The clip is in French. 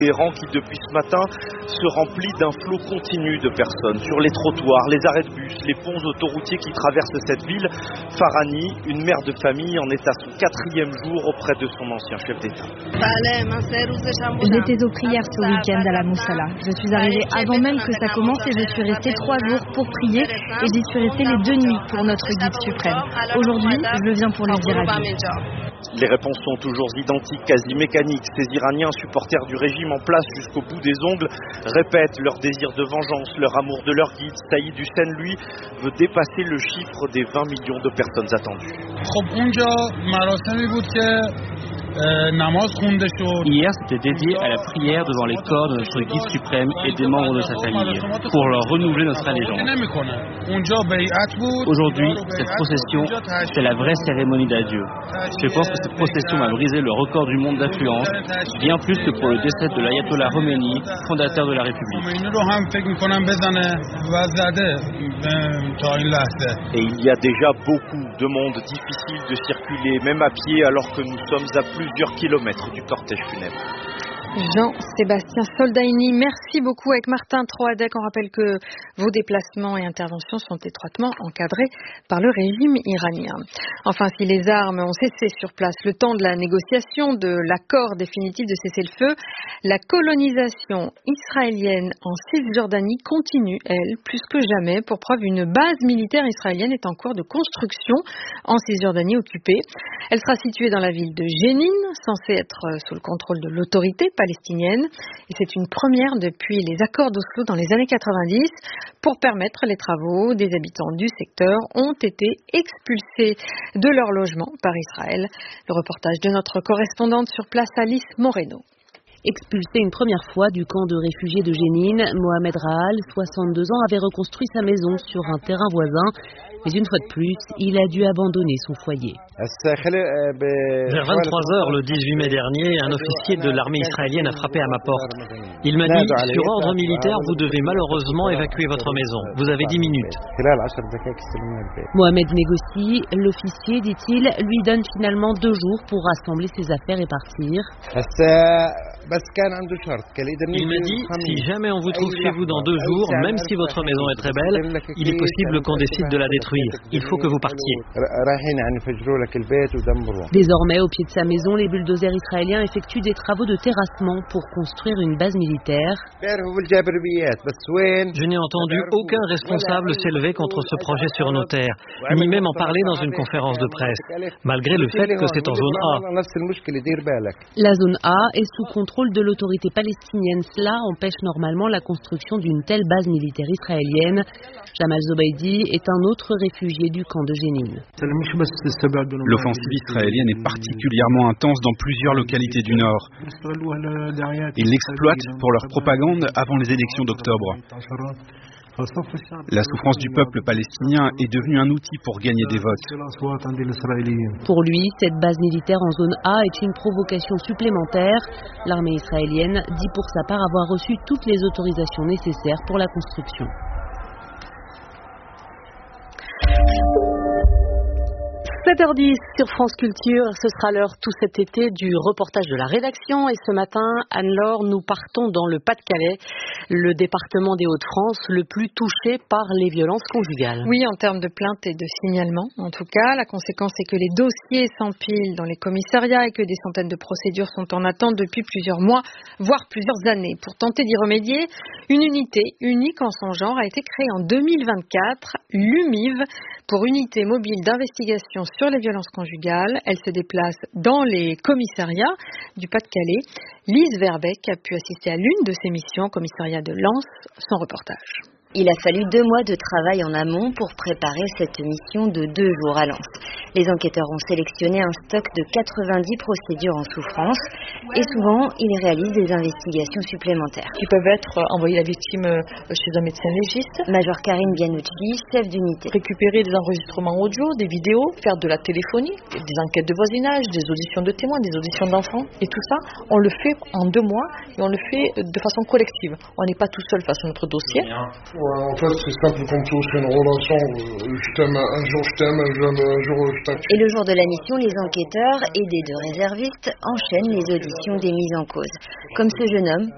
Téhéran qui depuis ce matin se remplit d'un flot continu de personnes sur les trottoirs, les arrêts de bus, les ponts autoroutiers qui traversent cette ville. Farhani, une mère de famille, en est à son 4e jour auprès de son ancien chef d'État. J'étais aux prières ce week-end à la Moussala. Je suis arrivée avant même que ça commence et je suis restée 3 jours pour prier et j'y suis restée les 2 nuits pour notre guide suprême. Aujourd'hui, je viens pour lui dire adieu. Les réponses sont toujours identiques, quasi mécaniques. Ces Iraniens, supporters du régime en place jusqu'au bout des ongles, répètent leur désir de vengeance, leur amour de leur guide. Saïd Hussein, lui, veut dépasser le chiffre des 20 millions de personnes attendues. Hier, c'était dédié à la prière devant les corps de notre guide suprême et des membres de sa famille, pour leur renouveler notre allégeance. Aujourd'hui, cette procession, c'est la vraie cérémonie d'adieu. Je pense que cette procession a brisé le record du monde d'affluence, bien plus que pour le décès de l'ayatollah Khomeini, fondateur de la République. Et il y a déjà beaucoup de monde difficile de circuler, même à pied, alors que nous sommes à plusieurs kilomètres du cortège funèbre. Jean-Sébastien Soldaini, merci beaucoup. Avec Martin Troadec, on rappelle que vos déplacements et interventions sont étroitement encadrés par le régime iranien. Enfin, si les armes ont cessé sur place le temps de la négociation de l'accord définitif de cessez-le-feu, la colonisation israélienne en Cisjordanie continue, elle, plus que jamais. Pour preuve, une base militaire israélienne est en cours de construction en Cisjordanie occupée. Elle sera située dans la ville de Jénine, censée être sous le contrôle de l'autorité palestinienne. Et c'est une première depuis les accords d'Oslo dans les années 90. Pour permettre les travaux, des habitants du secteur ont été expulsés de leur logement par Israël. Le reportage de notre correspondante sur place, Alice Moreno. Expulsé une première fois du camp de réfugiés de Jénine, Mohamed Rahal, 62 ans, avait reconstruit sa maison sur un terrain voisin. Mais une fois de plus, il a dû abandonner son foyer. Vers 23h le 18 mai dernier, un officier de l'armée israélienne a frappé à ma porte. Il m'a dit, sur ordre militaire, vous devez malheureusement évacuer votre maison. Vous avez 10 minutes. Mohamed négocie. L'officier, dit-il, lui donne finalement 2 jours pour rassembler ses affaires et partir. Il m'a dit, si jamais on vous trouve chez vous dans 2 jours, même si votre maison est très belle, il est possible qu'on décide de la détruire. Il faut que vous partiez. Désormais, au pied de sa maison, les bulldozers israéliens effectuent des travaux de terrassement pour construire une base militaire. Je n'ai entendu aucun responsable s'élever contre ce projet sur nos terres, ni même en parler dans une conférence de presse, malgré le fait que c'est en zone A. La zone A est sous contrôle de l'autorité palestinienne. Cela empêche normalement la construction d'une telle base militaire israélienne. Jamal Zobaidi est un autre réfugié du camp de Jénine. L'offensive israélienne est particulièrement intense dans plusieurs localités du Nord. Ils l'exploitent pour leur propagande avant les élections d'octobre. La souffrance du peuple palestinien est devenue un outil pour gagner des votes. Pour lui, cette base militaire en zone A est une provocation supplémentaire. L'armée israélienne dit pour sa part avoir reçu toutes les autorisations nécessaires pour la construction. 7h10 sur France Culture, ce sera l'heure tout cet été du reportage de la rédaction et ce matin, Anne-Laure, nous partons dans le Pas-de-Calais, le département des Hauts-de-France le plus touché par les violences conjugales. Oui, en termes de plaintes et de signalements, en tout cas, la conséquence est que les dossiers s'empilent dans les commissariats et que des centaines de procédures sont en attente depuis plusieurs mois, voire plusieurs années. Pour tenter d'y remédier, une unité unique en son genre a été créée en 2024, l'UMIV, pour Unité mobile d'investigation sur les violences conjugales. Elle se déplace dans les commissariats du Pas-de-Calais. Lise Verbeck a pu assister à l'une de ces missions au commissariat de Lens. Son reportage. Il a fallu 2 mois de travail en amont pour préparer cette mission de 2 jours à Lens. Les enquêteurs ont sélectionné un stock de 90 procédures en souffrance et souvent, ils réalisent des investigations supplémentaires. Qui peuvent être envoyer la victime chez un médecin légiste. Major Karine Bianucci, chef d'unité. Récupérer des enregistrements audio, des vidéos, faire de la téléphonie, des enquêtes de voisinage, des auditions de témoins, des auditions d'enfants. Et tout ça, on le fait en 2 mois et on le fait de façon collective. On n'est pas tout seul face à notre dossier. En fait, c'est simple comme tout, c'est une relation. Je t'aime, un jour je t'aime, un jour je t'aime. Et le jour de la mission, les enquêteurs, aidés de réservistes, enchaînent les auditions des mises en cause. Comme ce jeune homme